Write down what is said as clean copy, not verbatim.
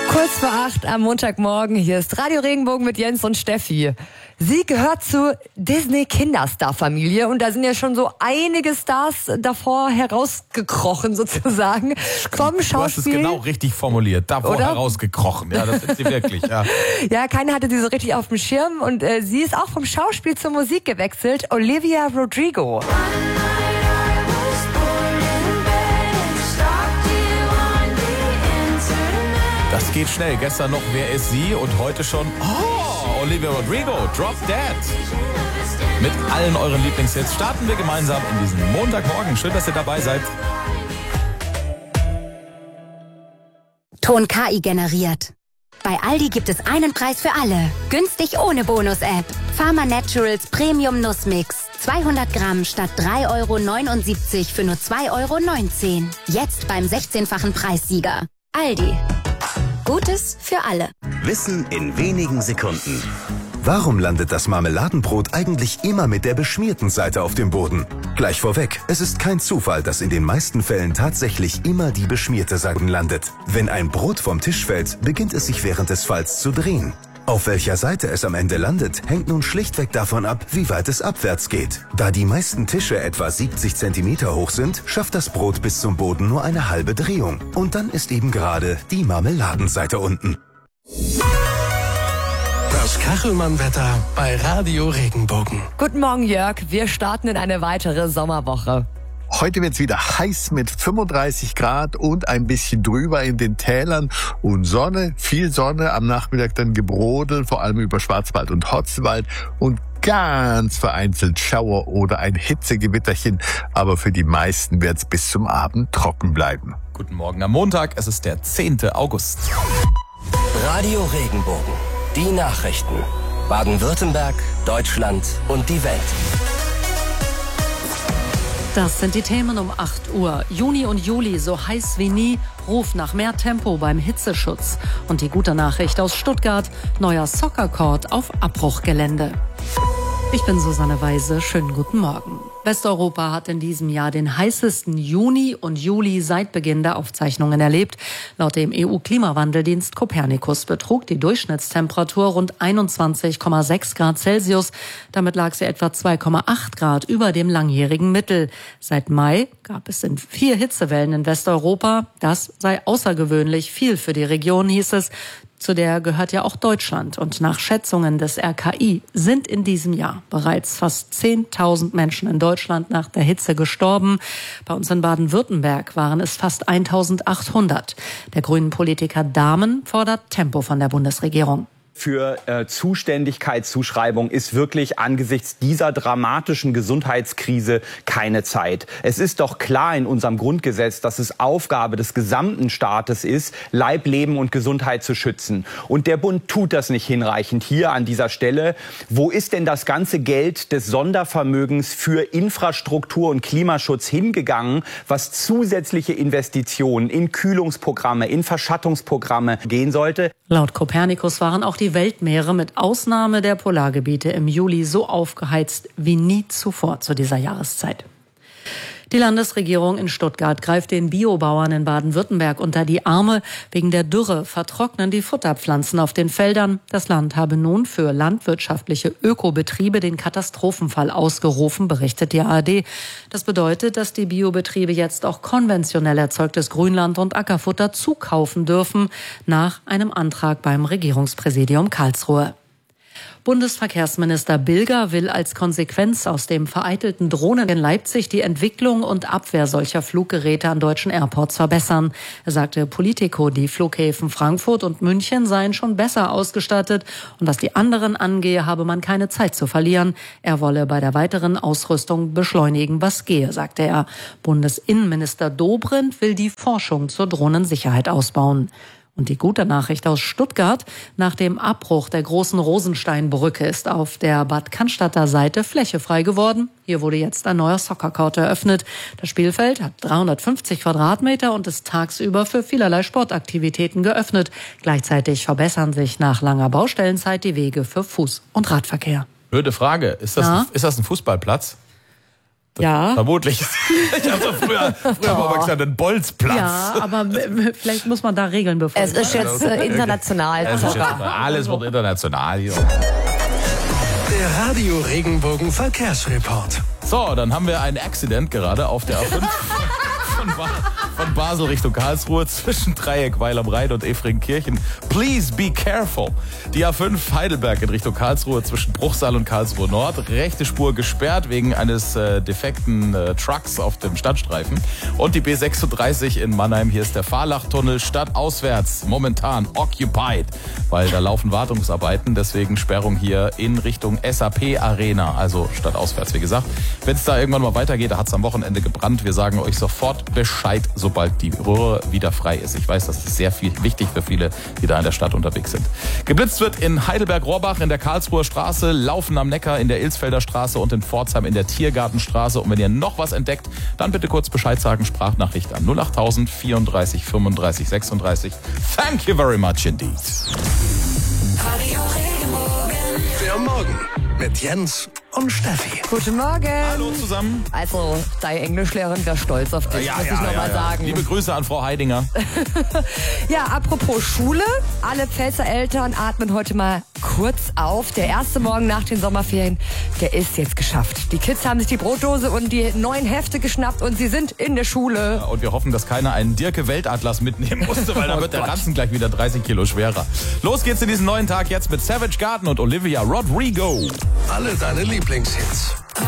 Kurz vor 8 am Montagmorgen, hier ist Radio Regenbogen mit Jens und Steffi. Sie gehört zur Disney-Kinderstar-Familie und da sind ja schon so einige Stars davor herausgekrochen sozusagen. Vom Schauspiel. Du hast es genau richtig formuliert, davor oder? Herausgekrochen. Ja, das sind sie wirklich. Ja. Ja, keiner hatte sie so richtig auf dem Schirm und sie ist auch vom Schauspiel zur Musik gewechselt. Olivia Rodrigo. Das geht schnell. Gestern noch, wer ist sie? Und heute schon, Olivia Rodrigo, Drop Dead. Mit allen euren Lieblingshits starten wir gemeinsam in diesen Montagmorgen. Schön, dass ihr dabei seid. Ton KI generiert. Bei Aldi gibt es einen Preis für alle. Günstig ohne Bonus-App. Pharma Naturals Premium Nussmix. 200 Gramm statt 3,79 € für nur 2,19 €. Jetzt beim 16-fachen Preissieger. Aldi. Gutes für alle. Wissen in wenigen Sekunden. Warum landet das Marmeladenbrot eigentlich immer mit der beschmierten Seite auf dem Boden? Gleich vorweg, es ist kein Zufall, dass in den meisten Fällen tatsächlich immer die beschmierte Seite landet. Wenn ein Brot vom Tisch fällt, beginnt es sich während des Falls zu drehen. Auf welcher Seite es am Ende landet, hängt nun schlichtweg davon ab, wie weit es abwärts geht. Da die meisten Tische etwa 70 cm hoch sind, schafft das Brot bis zum Boden nur eine halbe Drehung. Und dann ist eben gerade die Marmeladenseite unten. Das Kachelmann-Wetter bei Radio Regenbogen. Guten Morgen, Jörg. Wir starten in eine weitere Sommerwoche. Heute wird's wieder heiß mit 35 Grad und ein bisschen drüber in den Tälern und Sonne, viel Sonne, am Nachmittag dann Gebrodel, vor allem über Schwarzwald und Hotzwald und ganz vereinzelt Schauer oder ein Hitzegewitterchen, aber für die meisten wird's bis zum Abend trocken bleiben. Guten Morgen am Montag, es ist der 10. August. Radio Regenbogen. Die Nachrichten. Baden-Württemberg, Deutschland und die Welt. Das sind die Themen um 8 Uhr. Juni und Juli so heiß wie nie. Ruf nach mehr Tempo beim Hitzeschutz. Und die gute Nachricht aus Stuttgart. Neuer Soccer-Court auf Abbruchgelände. Ich bin Susanne Weise. Schönen guten Morgen. Westeuropa hat in diesem Jahr den heißesten Juni und Juli seit Beginn der Aufzeichnungen erlebt. Laut dem EU-Klimawandeldienst Copernicus betrug die Durchschnittstemperatur rund 21,6 Grad Celsius. Damit lag sie etwa 2,8 Grad über dem langjährigen Mittel. Seit Mai gab es 4 Hitzewellen in Westeuropa. Das sei außergewöhnlich viel für die Region, hieß es. Zu der gehört ja auch Deutschland. Und nach Schätzungen des RKI sind in diesem Jahr bereits fast 10.000 Menschen in Deutschland nach der Hitze gestorben. Bei uns in Baden-Württemberg waren es fast 1.800. Der grünen Politiker Dahmen fordert Tempo von der Bundesregierung. Für Zuständigkeitszuschreibung ist wirklich angesichts dieser dramatischen Gesundheitskrise keine Zeit. Es ist doch klar in unserem Grundgesetz, dass es Aufgabe des gesamten Staates ist, Leib, Leben und Gesundheit zu schützen. Und der Bund tut das nicht hinreichend hier an dieser Stelle. Wo ist denn das ganze Geld des Sondervermögens für Infrastruktur und Klimaschutz hingegangen, was zusätzliche Investitionen in Kühlungsprogramme, in Verschattungsprogramme gehen sollte? Laut Copernicus waren auch die Weltmeere mit Ausnahme der Polargebiete im Juli so aufgeheizt wie nie zuvor zu dieser Jahreszeit. Die Landesregierung in Stuttgart greift den Biobauern in Baden-Württemberg unter die Arme. Wegen der Dürre vertrocknen die Futterpflanzen auf den Feldern. Das Land habe nun für landwirtschaftliche Ökobetriebe den Katastrophenfall ausgerufen, berichtet die ARD. Das bedeutet, dass die Biobetriebe jetzt auch konventionell erzeugtes Grünland und Ackerfutter zukaufen dürfen, nach einem Antrag beim Regierungspräsidium Karlsruhe. Bundesverkehrsminister Bilger will als Konsequenz aus dem vereitelten Drohnen in Leipzig die Entwicklung und Abwehr solcher Fluggeräte an deutschen Airports verbessern. Er sagte Politico, die Flughäfen Frankfurt und München seien schon besser ausgestattet und was die anderen angehe, habe man keine Zeit zu verlieren. Er wolle bei der weiteren Ausrüstung beschleunigen, was gehe, sagte er. Bundesinnenminister Dobrindt will die Forschung zur Drohnensicherheit ausbauen. Und die gute Nachricht aus Stuttgart: Nach dem Abbruch der großen Rosensteinbrücke ist auf der Bad Cannstatter Seite Fläche frei geworden. Hier wurde jetzt ein neuer Soccer-Court eröffnet. Das Spielfeld hat 350 Quadratmeter und ist tagsüber für vielerlei Sportaktivitäten geöffnet. Gleichzeitig verbessern sich nach langer Baustellenzeit die Wege für Fuß- und Radverkehr. Blöde Frage. Ist das ein Fußballplatz? Ja. Vermutlich. Ich habe früher mal gesagt, den Bolzplatz. Ja, aber vielleicht muss man da Regeln befolgen. Es ist jetzt international. Alles wird international hier. Der Radio Regenbogen Verkehrsreport. So, dann haben wir ein Accident gerade auf der A5 von Basel Richtung Karlsruhe zwischen Dreieck Weil am Rhein und Efringkirchen. Please be careful. Die A5 Heidelberg in Richtung Karlsruhe zwischen Bruchsal und Karlsruhe Nord. Rechte Spur gesperrt wegen eines defekten Trucks auf dem Stadtstreifen. Und die B36 in Mannheim. Hier ist der Fahrlachtunnel stadtauswärts momentan occupied, weil da laufen Wartungsarbeiten. Deswegen Sperrung hier in Richtung SAP Arena, also stadtauswärts, wie gesagt. Wenn es da irgendwann mal weitergeht, da hat es am Wochenende gebrannt. Wir sagen euch sofort Bescheid, sobald die Röhre wieder frei ist. Ich weiß, das ist sehr wichtig für viele, die da in der Stadt unterwegs sind. Geblitzt wird in Heidelberg-Rohrbach in der Karlsruher Straße, Laufen am Neckar in der Ilsfelder Straße und in Pforzheim in der Tiergartenstraße. Und wenn ihr noch was entdeckt, dann bitte kurz Bescheid sagen, Sprachnachricht an 08000 34 35 36. Thank you very much indeed. Der Morgen mit Jens und Steffi. Guten Morgen. Hallo zusammen. Also, deine Englischlehrerin wäre stolz auf dich, muss ich nochmal sagen. Liebe Grüße an Frau Heidinger. Ja, apropos Schule. Alle Pfälzer Eltern atmen heute mal kurz auf. Der erste Morgen nach den Sommerferien, der ist jetzt geschafft. Die Kids haben sich die Brotdose und die neuen Hefte geschnappt und sie sind in der Schule. Ja, und wir hoffen, dass keiner einen Dirke-Weltatlas mitnehmen musste, weil da wird der Ranzen gleich wieder 30 Kilo schwerer. Los geht's in diesen neuen Tag jetzt mit Savage Garden und Olivia Rodrigo. Alle deine Lieblingshits.